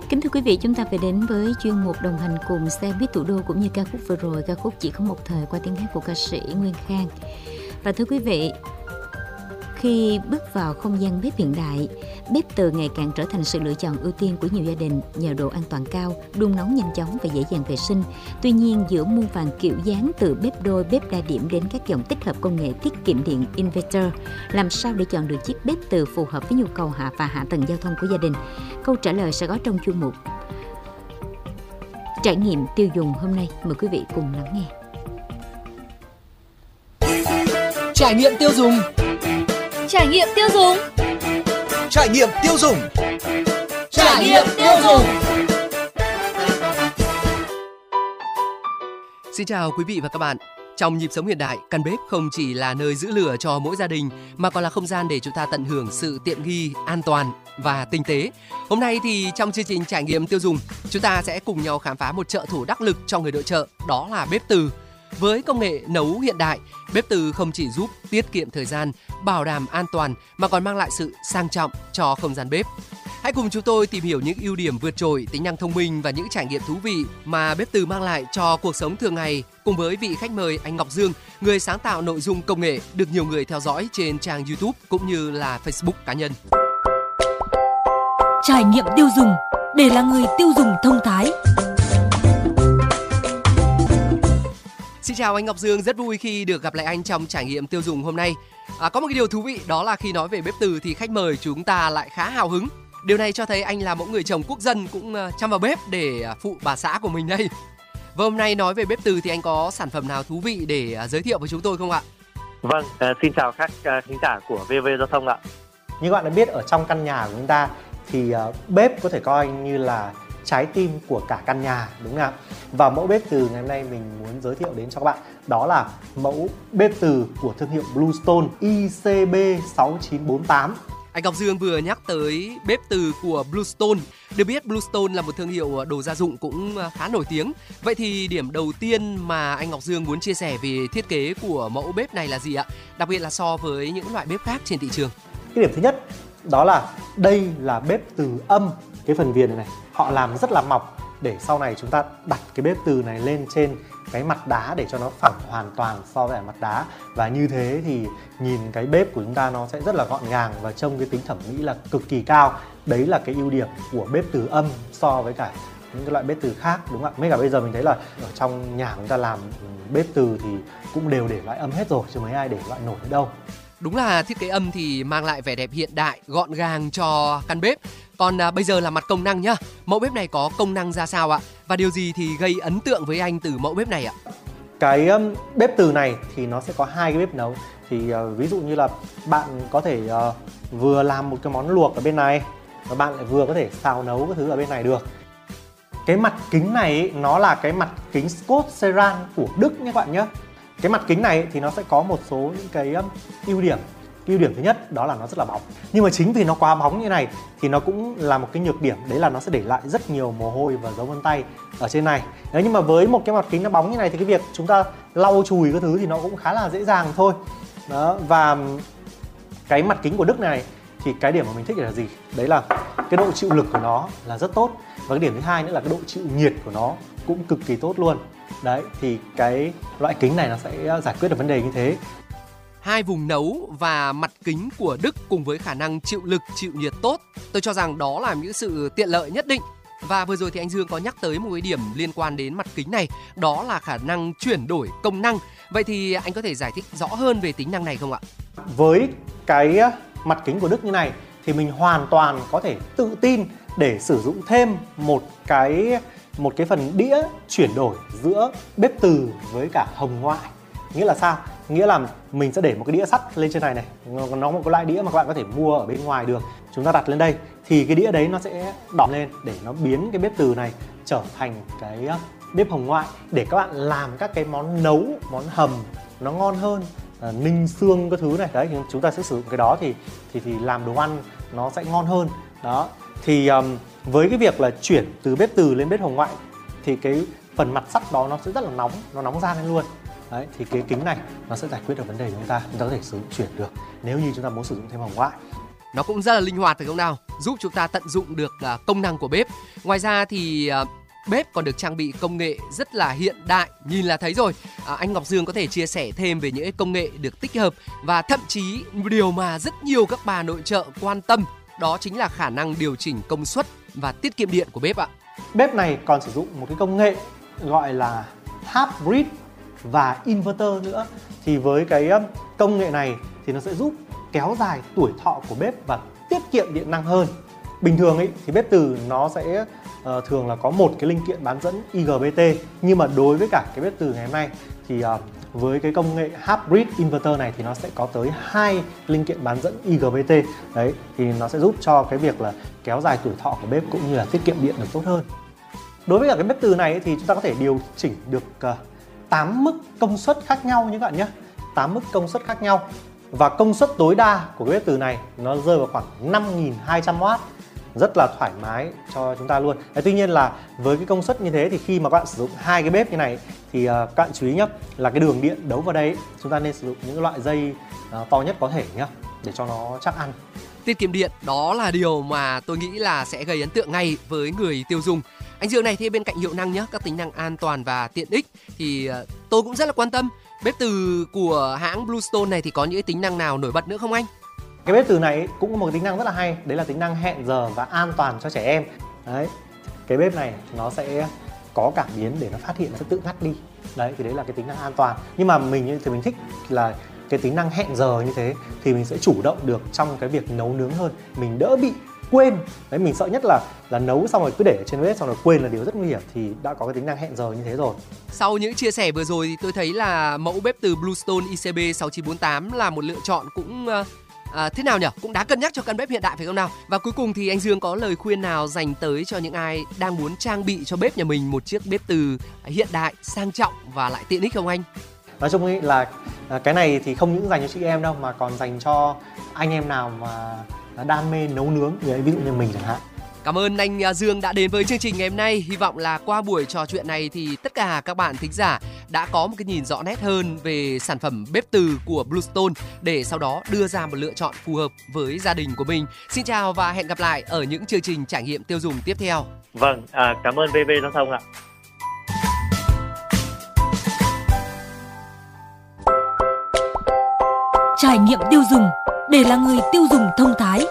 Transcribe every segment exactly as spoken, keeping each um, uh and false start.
Kính thưa quý vị, chúng ta phải đến với chuyên mục đồng hành cùng xe buýt thủ đô, cũng như ca khúc vừa rồi, ca khúc Chỉ Có Một Thời qua tiếng hát của ca sĩ Nguyên Khang. Và thưa quý vị, khi bước vào không gian bếp hiện đại, bếp từ ngày càng trở thành sự lựa chọn ưu tiên của nhiều gia đình nhờ độ an toàn cao, đun nóng nhanh chóng và dễ dàng vệ sinh. Tuy nhiên, giữa muôn vàn kiểu dáng từ bếp đôi, bếp đa điểm đến các dòng tích hợp công nghệ tiết kiệm điện inverter, làm sao để chọn được chiếc bếp từ phù hợp với nhu cầu hạ và hạ tầng giao thông của gia đình? Câu trả lời sẽ có trong chuyên mục Trải nghiệm tiêu dùng hôm nay. Mời quý vị cùng lắng nghe. Trải nghiệm tiêu dùng. Trải nghiệm tiêu dùng. Trải nghiệm tiêu dùng. Trải nghiệm tiêu dùng. Xin chào quý vị và các bạn. Trong nhịp sống hiện đại, căn bếp không chỉ là nơi giữ lửa cho mỗi gia đình mà còn là không gian để chúng ta tận hưởng sự tiện nghi, an toàn và tinh tế. Hôm nay thì trong chương trình Trải nghiệm tiêu dùng, chúng ta sẽ cùng nhau khám phá một trợ thủ đắc lực cho người nội trợ, đó là bếp từ. Với công nghệ nấu hiện đại, bếp từ không chỉ giúp tiết kiệm thời gian, bảo đảm an toàn mà còn mang lại sự sang trọng cho không gian bếp. Hãy cùng chúng tôi tìm hiểu những ưu điểm vượt trội, tính năng thông minh và những trải nghiệm thú vị mà bếp từ mang lại cho cuộc sống thường ngày, cùng với vị khách mời anh Ngọc Dương, người sáng tạo nội dung công nghệ được nhiều người theo dõi trên trang YouTube cũng như là Facebook cá nhân. Trải nghiệm tiêu dùng để là người tiêu dùng thông thái. Xin chào anh Ngọc Dương, rất vui khi được gặp lại anh trong Trải nghiệm tiêu dùng hôm nay. À, có một cái điều thú vị đó là khi nói về bếp từ thì khách mời chúng ta lại khá hào hứng. Điều này cho thấy anh là một người chồng quốc dân cũng chăm vào bếp để phụ bà xã của mình đây. Và hôm nay nói về bếp từ thì anh có sản phẩm nào thú vị để giới thiệu với chúng tôi không ạ? Vâng, uh, xin chào các uh, khán giả của vê vê Giao thông ạ. Như bạn đã biết, ở trong căn nhà của chúng ta thì uh, bếp có thể coi như là trái tim của cả căn nhà, đúng không ạ? Và mẫu bếp từ ngày hôm nay mình muốn giới thiệu đến cho các bạn đó là mẫu bếp từ của thương hiệu Bluestone I C B sáu chín bốn tám. Anh Ngọc Dương vừa nhắc tới bếp từ của Bluestone. Được biết Bluestone là một thương hiệu đồ gia dụng cũng khá nổi tiếng. Vậy thì điểm đầu tiên mà anh Ngọc Dương muốn chia sẻ về thiết kế của mẫu bếp này là gì ạ? Đặc biệt là so với những loại bếp khác trên thị trường. Cái điểm thứ nhất đó là đây là bếp từ âm. Cái phần viền này, này họ làm rất là mỏng để sau này chúng ta đặt cái bếp từ này lên trên cái mặt đá để cho nó phẳng hoàn toàn so với mặt đá. Và như thế thì nhìn cái bếp của chúng ta nó sẽ rất là gọn gàng và trông cái tính thẩm mỹ là cực kỳ cao. Đấy là cái ưu điểm của bếp từ âm so với cả những cái loại bếp từ khác, đúng không ạ? Mấy cả bây giờ mình thấy là ở trong nhà chúng ta làm bếp từ thì cũng đều để loại âm hết rồi, chứ mấy ai để loại nổi đâu. Đúng là thiết kế âm thì mang lại vẻ đẹp hiện đại, gọn gàng cho căn bếp. Còn à, bây giờ là mặt công năng nhá. Mẫu bếp này có công năng ra sao ạ? Và điều gì thì gây ấn tượng với anh từ mẫu bếp này ạ? Cái um, bếp từ này thì nó sẽ có hai cái bếp nấu. Thì uh, ví dụ như là bạn có thể uh, vừa làm một cái món luộc ở bên này và bạn lại vừa có thể xào nấu các thứ ở bên này được. Cái mặt kính này ấy, nó là cái mặt kính Scott Ceran của Đức nhé các bạn nhé. Cái mặt kính này thì nó sẽ có một số những cái um, ưu điểm. Ưu điểm thứ nhất đó là nó rất là bóng. Nhưng mà chính vì nó quá bóng như này thì nó cũng là một cái nhược điểm. Đấy là nó sẽ để lại rất nhiều mồ hôi và dấu vân tay ở trên này. Đấy, nhưng mà với một cái mặt kính nó bóng như này thì cái việc chúng ta lau chùi các thứ thì nó cũng khá là dễ dàng thôi. Đó, và cái mặt kính của Đức này thì cái điểm mà mình thích là gì? Đấy là cái độ chịu lực của nó là rất tốt. Và cái điểm thứ hai nữa là cái độ chịu nhiệt của nó cũng cực kỳ tốt luôn. Đấy, thì cái loại kính này nó sẽ giải quyết được vấn đề như thế. Hai vùng nấu và mặt kính của Đức cùng với khả năng chịu lực, chịu nhiệt tốt, tôi cho rằng đó là những sự tiện lợi nhất định. Và vừa rồi thì anh Dương có nhắc tới một cái điểm liên quan đến mặt kính này, đó là khả năng chuyển đổi công năng. Vậy thì anh có thể giải thích rõ hơn về tính năng này không ạ? Với cái mặt kính của Đức như này thì mình hoàn toàn có thể tự tin để sử dụng thêm một cái một cái phần đĩa chuyển đổi giữa bếp từ với cả hồng ngoại. Nghĩa là sao? Nghĩa là mình sẽ để một cái đĩa sắt lên trên này này. Nó một cái loại đĩa mà các bạn có thể mua ở bên ngoài được. Chúng ta đặt lên đây thì cái đĩa đấy nó sẽ đỏ lên để nó biến cái bếp từ này trở thành cái bếp hồng ngoại để các bạn làm các cái món nấu, món hầm nó ngon hơn, à, ninh xương các thứ này. Đấy, chúng ta sẽ sử dụng cái đó thì thì thì làm đồ ăn nó sẽ ngon hơn. Đó. Thì um, với cái việc là chuyển từ bếp từ lên bếp hồng ngoại thì cái phần mặt sắt đó nó sẽ rất là nóng, nó nóng ra lên luôn. Đấy, thì cái kính này nó sẽ giải quyết được vấn đề của chúng ta. Chúng ta có thể sử dụng chuyển được nếu như chúng ta muốn sử dụng thêm hồng ngoại. nó cũng rất là linh hoạt phải không nào, giúp chúng ta tận dụng được uh, công năng của bếp. Ngoài ra thì uh, bếp còn được trang bị công nghệ rất là hiện đại, nhìn là thấy rồi. À, anh Ngọc Dương có thể chia sẻ thêm về những công nghệ được tích hợp, và thậm chí điều mà rất nhiều các bà nội trợ quan tâm đó chính là khả năng điều chỉnh công suất và tiết kiệm điện của bếp ạ. Bếp này còn sử dụng một cái công nghệ gọi là hybrid và inverter nữa. Thì với cái công nghệ này thì nó sẽ giúp kéo dài tuổi thọ của bếp và tiết kiệm điện năng hơn. Bình thường ấy thì bếp từ nó sẽ uh, thường là có một cái linh kiện bán dẫn i giê bê tê, nhưng mà đối với cả cái bếp từ ngày hôm nay thì uh, với cái công nghệ hybrid inverter này thì nó sẽ có tới hai linh kiện bán dẫn i giê bê tê. Đấy, thì nó sẽ giúp cho cái việc là kéo dài tuổi thọ của bếp cũng như là tiết kiệm điện được tốt hơn. Đối với cả cái bếp từ này thì chúng ta có thể điều chỉnh được uh, tám mức công suất khác nhau như các bạn nhé. tám mức công suất khác nhau. Và công suất tối đa của cái bếp từ này nó rơi vào khoảng năm nghìn hai trăm oát. Rất là thoải mái cho chúng ta luôn. Đấy, tuy nhiên là với cái công suất như thế thì khi mà các bạn sử dụng hai cái bếp như này thì uh, các bạn chú ý nhé, là cái đường điện đấu vào đây ấy, chúng ta nên sử dụng những loại dây uh, to nhất có thể nhé, để cho nó chắc ăn. Tiết kiệm điện đó là điều mà tôi nghĩ là sẽ gây ấn tượng ngay với người tiêu dùng. Anh Dương này, thì bên cạnh hiệu năng nhé, các tính năng an toàn và tiện ích thì uh, tôi cũng rất là quan tâm. Bếp từ của hãng Bluestone này thì có những tính năng nào nổi bật nữa không anh? Cái bếp từ này cũng có một tính năng rất là hay, đấy là tính năng hẹn giờ và an toàn cho trẻ em. Đấy, cái bếp này nó sẽ có cảm biến để nó phát hiện, nó sẽ tự ngắt đi. Đấy, thì đấy là cái tính năng an toàn. Nhưng mà mình thì mình thích là cái tính năng hẹn giờ như thế thì mình sẽ chủ động được trong cái việc nấu nướng hơn, mình đỡ bị quên. Đấy, mình sợ nhất là là nấu xong rồi cứ để ở trên bếp xong rồi quên là điều rất nguy hiểm, thì đã có cái tính năng hẹn giờ như thế rồi. Sau những chia sẻ vừa rồi thì tôi thấy là mẫu bếp từ Bluestone i xê bê sáu chín bốn tám là một lựa chọn cũng uh, À, thế nào nhỉ? Cũng đáng cân nhắc cho căn bếp hiện đại phải không nào? Và cuối cùng thì anh Dương có lời khuyên nào dành tới cho những ai đang muốn trang bị cho bếp nhà mình một chiếc bếp từ hiện đại, sang trọng và lại tiện ích không anh? Nói chung ý là cái này thì không những dành cho chị em đâu, mà còn dành cho anh em nào mà đam mê nấu nướng, ví dụ như mình chẳng hạn. Cảm ơn anh Dương đã đến với chương trình ngày hôm nay. Hy vọng là qua buổi trò chuyện này thì tất cả các bạn thính giả đã có một cái nhìn rõ nét hơn về sản phẩm bếp từ của Bluestone, để sau đó đưa ra một lựa chọn phù hợp với gia đình của mình. Xin chào và hẹn gặp lại ở những chương trình trải nghiệm tiêu dùng tiếp theo. Vâng, à, cảm ơn vê vê Giao thông ạ. Trải nghiệm tiêu dùng để là người tiêu dùng thông thái.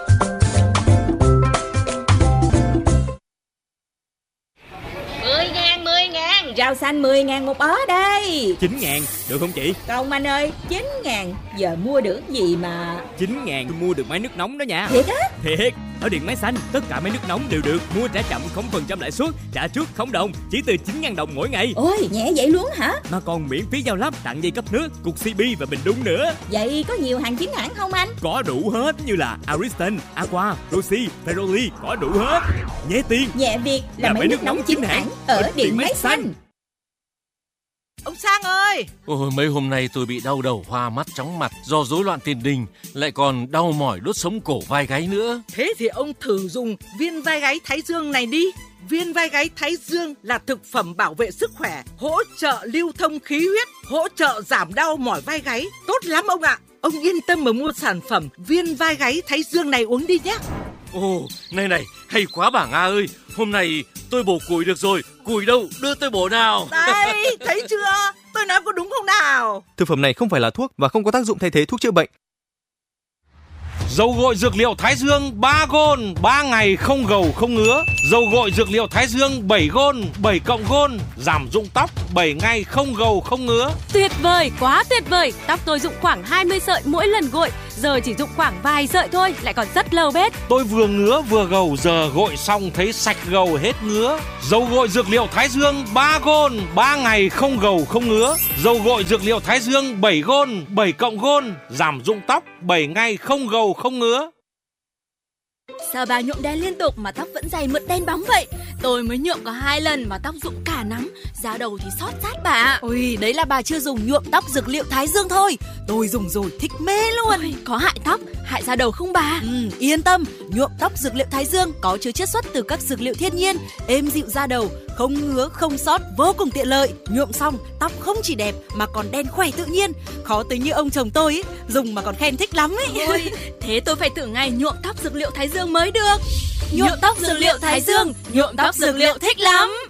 Rau xanh mười ngàn một bó đây. Chín ngàn, được không chị? Không anh ơi, chín ngàn, giờ mua được gì mà... Chín ngàn tôi mua được máy nước nóng đó nha. Thiệt á? Thiệt, ở Điện Máy Xanh, tất cả máy nước nóng đều được mua trả chậm không phần trăm lãi suất, trả trước không đồng, chỉ từ chín ngàn đồng mỗi ngày. Ôi, nhẹ vậy luôn hả? Mà còn miễn phí giao lắp, tặng dây cấp nước, cục xê bê và bình đun nữa. Vậy có nhiều hàng chính hãng không anh? Có đủ hết, như là Ariston, Aqua, Rossi, Ferroli, có đủ hết. Nhẹ tiền, nhẹ việc là, là máy, máy nước, nước nóng chính hãng ở Điện, Điện Máy Xanh. Xanh. Ông Sang ơi! Ôi, mấy hôm nay tôi bị đau đầu, hoa mắt, chóng mặt do rối loạn tiền đình, lại còn đau mỏi đốt sống cổ vai gáy nữa. Thế thì ông thử dùng viên vai gáy Thái Dương này đi. Viên vai gáy Thái Dương là thực phẩm bảo vệ sức khỏe, hỗ trợ lưu thông khí huyết, hỗ trợ giảm đau mỏi vai gáy. Tốt lắm ông ạ! Ông yên tâm mà mua sản phẩm viên vai gáy Thái Dương này uống đi nhé. Ồ, này này, hay quá bà Nga ơi! Hôm nay tôi bổ củi được rồi, củi đâu, đưa tôi bổ nào. Đây, thấy chưa? Tôi nói có đúng không nào? Thực phẩm này không phải là thuốc và không có tác dụng thay thế thuốc chữa bệnh. Dầu gội dược liệu Thái Dương ba gôn, ba ngày không gầu không ngứa. Dầu gội dược liệu Thái Dương bảy gôn, bảy cộng gôn, giảm rụng tóc, bảy ngày không gầu không ngứa. Tuyệt vời, quá tuyệt vời. Tóc tôi rụng khoảng hai mươi sợi mỗi lần gội, giờ chỉ rụng khoảng vài sợi thôi, lại còn rất lâu bết. Tôi vừa ngứa vừa gầu, giờ gội xong thấy sạch gầu hết ngứa. Dầu gội dược liệu Thái Dương ba gôn, ba ngày không gầu không ngứa. Dầu gội dược liệu Thái Dương bảy gôn, bảy cộng gôn, giảm rụng tóc, bảy ngày không gầu không ngứa. Sao bà nhuộm đen liên tục mà tóc vẫn dày mượt đen bóng vậy? Tôi mới nhuộm có hai lần mà tóc rụng cả nắm, da đầu thì xót rát bà. Ôi, đấy là bà chưa dùng nhuộm tóc dược liệu Thái Dương thôi. Tôi dùng rồi thích mê luôn. Ôi, có hại tóc, hại da đầu không bà? Ừ, yên tâm, nhuộm tóc dược liệu Thái Dương có chứa chiết xuất từ các dược liệu thiên nhiên, êm dịu da đầu, không ngứa, không sót, vô cùng tiện lợi. Nhuộm xong, tóc không chỉ đẹp mà còn đen khỏe tự nhiên. Khó tính như ông chồng tôi ấy, dùng mà còn khen thích lắm ấy. Ôi, thế tôi phải thử ngay nhuộm tóc dược liệu Thái Dương mới được. Nhuộm tóc dược liệu Thái Dương, nhuộm tóc dược liệu thích lắm.